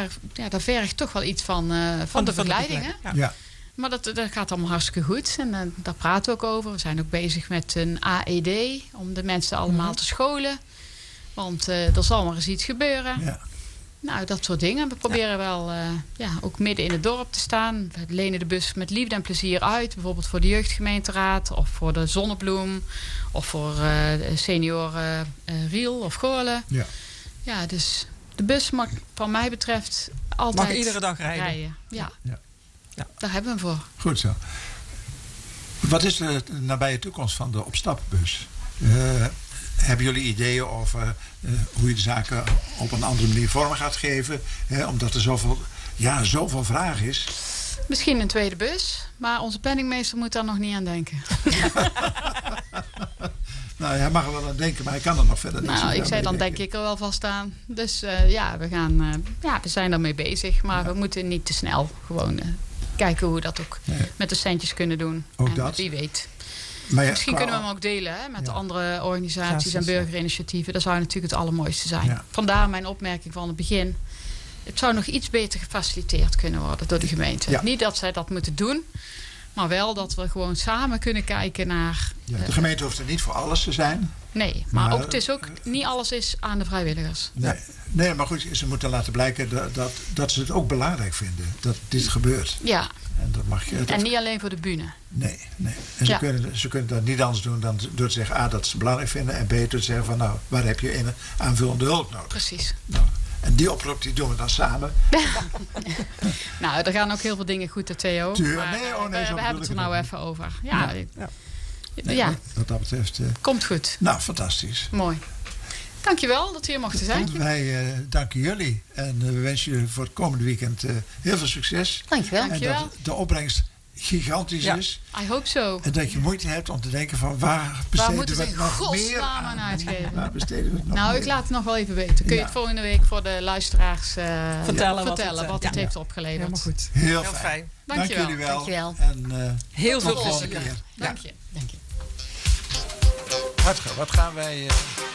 Maar dat vergt toch wel iets van de begeleiding. Hè? Ja. Maar dat gaat allemaal hartstikke goed. En daar praten we ook over. We zijn ook bezig met een AED. Om de mensen allemaal te scholen. Want er zal maar eens iets gebeuren. Ja. Nou, dat soort dingen. We proberen wel ook midden in het dorp te staan. We lenen de bus met liefde en plezier uit. Bijvoorbeeld voor de jeugdgemeenteraad. Of voor de Zonnebloem. Of voor senioren Riel of Goorlen. Ja. Ja, dus de bus mag, wat mij betreft, altijd mag iedere dag rijden. Ja. Ja. Daar hebben we hem voor. Goed zo. Wat is de nabije toekomst van de opstapbus? Hebben jullie ideeën over hoe je de zaken op een andere manier vorm gaat geven? Omdat er zoveel vraag is. Misschien een tweede bus. Maar onze penningmeester moet daar nog niet aan denken. Nou, hij mag er wel aan denken, maar hij kan er nog verder niet zo Nou, ik aan zei dan denken. denk ik er wel vast aan. Dus we zijn daarmee bezig. Maar we moeten niet te snel gewoon kijken hoe we dat ook met de centjes kunnen doen. Ook en dat. wie weet. Maar ja, Misschien kunnen we hem ook delen met andere organisaties en burgerinitiatieven. Dat zou natuurlijk het allermooiste zijn. Ja. Vandaar mijn opmerking van het begin. Het zou nog iets beter gefaciliteerd kunnen worden door de gemeente. Ja. Niet dat zij dat moeten doen. Maar wel dat we gewoon samen kunnen kijken naar... Ja, de gemeente hoeft er niet voor alles te zijn. Nee, maar ook, het is ook niet alles is aan de vrijwilligers. Nee, maar goed, ze moeten laten blijken dat ze het ook belangrijk vinden. Dat dit gebeurt. Ja. En, dat mag je, En niet alleen voor de bühne. Nee. En ze kunnen dat niet anders doen dan door te zeggen... A, dat ze het belangrijk vinden. En B, door te zeggen van nou, waar heb je een aanvullende hulp nodig? Precies. Nou, en die oproep die doen we dan samen. Nou, er gaan ook heel veel dingen goed, Theo. Tuurlijk. Maar Nee, we hebben het er nou even over. Ja. Wat dat betreft... Komt goed. Nou, fantastisch. Mooi. Dankjewel dat we hier mochten zijn. Wij danken jullie. En we wensen jullie voor het komende weekend heel veel succes. Dankjewel. En dat de opbrengst gigantisch is. I hope so. En dat je moeite hebt om te denken van waar moeten besteden we we het nog meer aan uitgeven? Waar besteden we het nog Nou, meer? ik laat het nog wel even weten. Kun je het volgende week voor de luisteraars vertellen wat het heeft opgeleverd. Helemaal goed. Heel fijn. Dank Dankjewel. jullie wel. Dankjewel. En heel veel tot de volgende plezier. keer. Dank je. Hartge, wat gaan wij...